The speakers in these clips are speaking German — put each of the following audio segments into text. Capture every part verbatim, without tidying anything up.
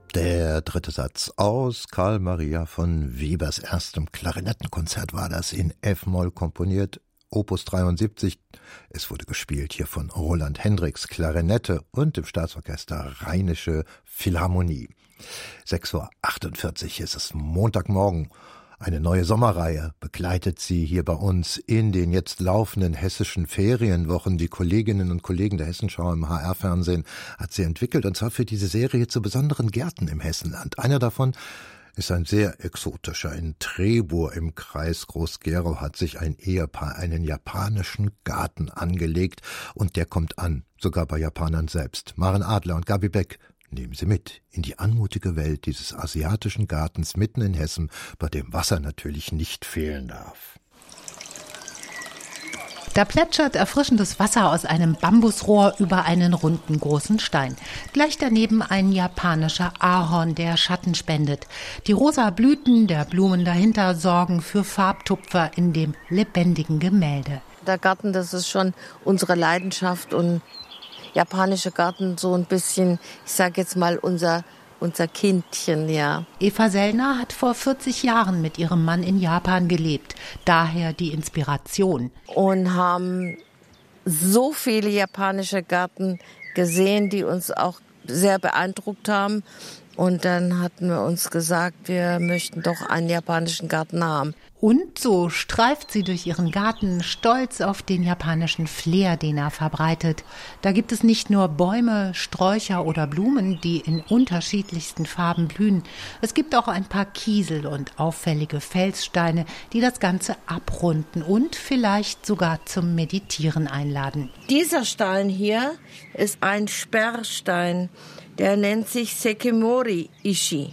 Der dritte Satz aus Carl Maria von Webers erstem Klarinettenkonzert war das in F-Moll komponiert, Opus dreiundsiebzig. Es wurde gespielt hier von Roland Hendricks Klarinette und dem Staatsorchester Rheinische Philharmonie. sechs Uhr achtundvierzig ist es Montagmorgen. Eine neue Sommerreihe begleitet Sie hier bei uns in den jetzt laufenden hessischen Ferienwochen. Die Kolleginnen und Kollegen der Hessenschau im H R-Fernsehen hat sie entwickelt, und zwar für diese Serie zu besonderen Gärten im Hessenland. Einer davon ist ein sehr exotischer. In Trebur im Kreis Groß-Gerau hat sich ein Ehepaar einen japanischen Garten angelegt, und der kommt an, sogar bei Japanern selbst. Maren Adler und Gabi Beck nehmen Sie mit in die anmutige Welt dieses asiatischen Gartens mitten in Hessen, bei dem Wasser natürlich nicht fehlen darf. Da plätschert erfrischendes Wasser aus einem Bambusrohr über einen runden großen Stein. Gleich daneben ein japanischer Ahorn, der Schatten spendet. Die rosa Blüten der Blumen dahinter sorgen für Farbtupfer in dem lebendigen Gemälde. Der Garten, das ist schon unsere Leidenschaft, und japanische Garten so ein bisschen, ich sag jetzt mal, unser unser Kindchen, ja. Eva Sellner hat vor vierzig Jahren mit ihrem Mann in Japan gelebt. Daher die Inspiration. Und haben so viele japanische Gärten gesehen, die uns auch sehr beeindruckt haben. Und dann hatten wir uns gesagt, wir möchten doch einen japanischen Garten haben. Und so streift sie durch ihren Garten, stolz auf den japanischen Flair, den er verbreitet. Da gibt es nicht nur Bäume, Sträucher oder Blumen, die in unterschiedlichsten Farben blühen. Es gibt auch ein paar Kiesel und auffällige Felssteine, die das Ganze abrunden und vielleicht sogar zum Meditieren einladen. Dieser Stein hier ist ein Sperrstein, der nennt sich Sekimori-Ishi.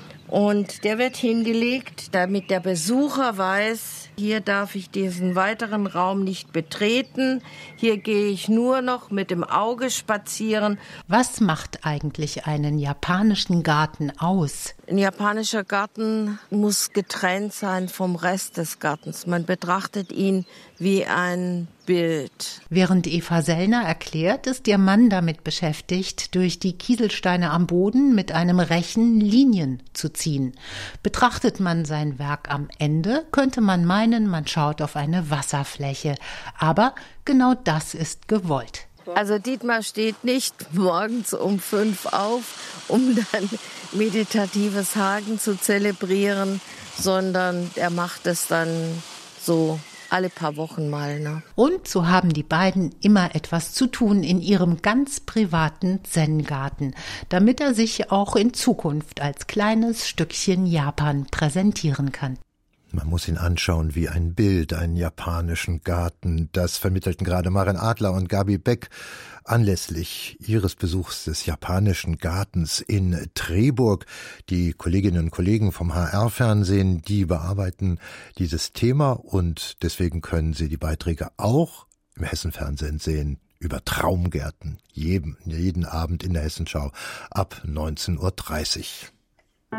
Und der wird hingelegt, damit der Besucher weiß, hier darf ich diesen weiteren Raum nicht betreten. Hier gehe ich nur noch mit dem Auge spazieren. Was macht eigentlich einen japanischen Garten aus? Ein japanischer Garten muss getrennt sein vom Rest des Gartens. Man betrachtet ihn wie ein Bild. Während Eva Sellner erklärt, ist ihr Mann damit beschäftigt, durch die Kieselsteine am Boden mit einem Rechen Linien zu ziehen. Betrachtet man sein Werk am Ende, könnte man meinen, man schaut auf eine Wasserfläche. Aber genau das ist gewollt. Also Dietmar steht nicht morgens um fünf auf, um dann meditatives Hagen zu zelebrieren, sondern er macht es dann so alle paar Wochen mal. Ne? Und so haben die beiden immer etwas zu tun in ihrem ganz privaten Zen-Garten, damit er sich auch in Zukunft als kleines Stückchen Japan präsentieren kann. Man muss ihn anschauen wie ein Bild, einen japanischen Garten. Das vermittelten gerade Maren Adler und Gabi Beck anlässlich ihres Besuchs des japanischen Gartens in Treburg. Die Kolleginnen und Kollegen vom H R-Fernsehen, die bearbeiten dieses Thema, und deswegen können Sie die Beiträge auch im Hessen-Fernsehen sehen über Traumgärten, jeden, jeden Abend in der Hessenschau ab neunzehn Uhr dreißig.